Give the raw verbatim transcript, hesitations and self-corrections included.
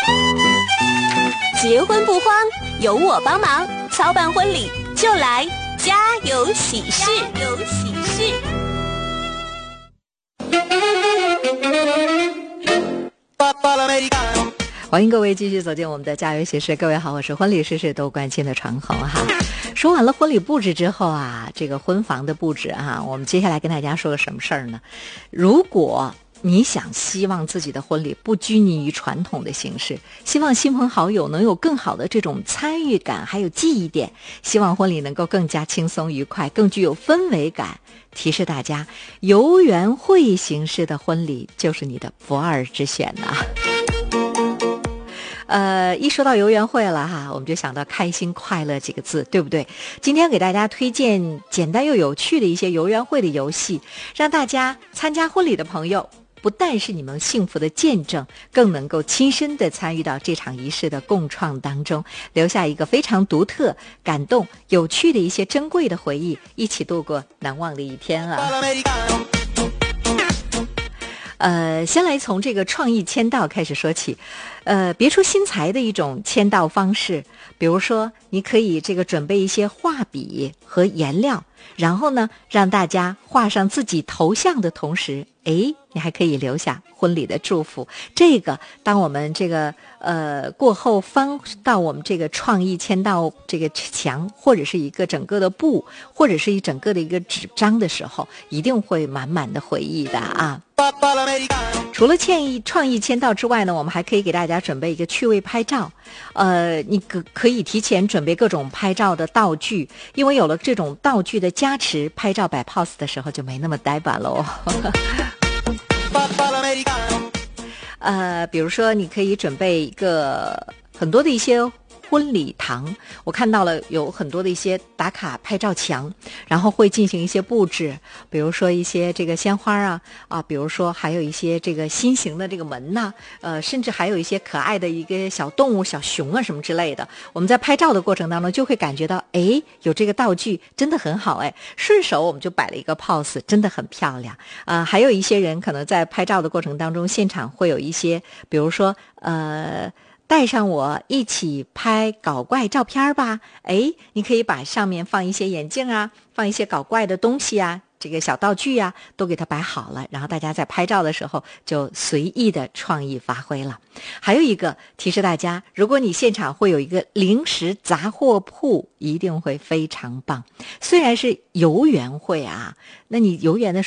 结婚不慌，有我帮忙，操办婚礼就来家有喜事，家有喜事。 欢迎各位继续走进我们的家有喜事。各位好，我是婚礼事事都关心的传红哈。说完了婚礼布置之后啊，这个婚房的布置啊，我们接下来跟大家说个什么事儿呢？如果你想希望自己的婚礼不拘泥于传统的形式，希望亲朋好友能有更好的这种参与感还有记忆点，希望婚礼能够更加轻松愉快，更具有氛围感，提示大家游园会形式的婚礼就是你的不二之选呐、啊。呃，一说到游园会了哈，我们就想到开心快乐几个字，对不对？今天给大家推荐简单又有趣的一些游园会的游戏，让大家参加婚礼的朋友不但是你们幸福的见证，更能够亲身的参与到这场仪式的共创当中，留下一个非常独特、感动、有趣的一些珍贵的回忆，一起度过难忘的一天啊！呃，先来从这个创意签到开始说起，呃，别出心裁的一种签到方式，比如说，你可以这个准备一些画笔和颜料，然后呢，让大家画上自己头像的同时，诶，你还可以留下婚礼的祝福。这个，当我们这个呃过后翻到我们这个创意签到这个墙，或者是一个整个的布，或者是一整个的一个纸张的时候，一定会满满的回忆的啊。除了建议创意签到之外呢，我们还可以给大家准备一个趣味拍照。呃，你可可以提前准备各种拍照的道具，因为有了这种道具的加持，拍照摆 pose 的时候就没那么呆板喽。呃，比如说你可以准备一个很多的一些婚礼堂，我看到了有很多的一些打卡拍照墙，然后会进行一些布置，比如说一些这个鲜花啊啊，比如说还有一些这个心形的这个门呐、啊，呃，甚至还有一些可爱的一个小动物、小熊啊什么之类的。我们在拍照的过程当中就会感觉到，哎，有这个道具真的很好哎，顺手我们就摆了一个 pose， 真的很漂亮啊、呃。还有一些人可能在拍照的过程当中，现场会有一些，比如说呃。带上我一起拍搞怪照片吧，诶，你可以把上面放一些眼镜啊，放一些搞怪的东西啊，这个小道具啊，都给它摆好了，然后大家在拍照的时候就随意的创意发挥了。还有一个提示大家，如果你现场会有一个零食杂货铺，一定会非常棒。虽然是游园会啊，那你游园的时候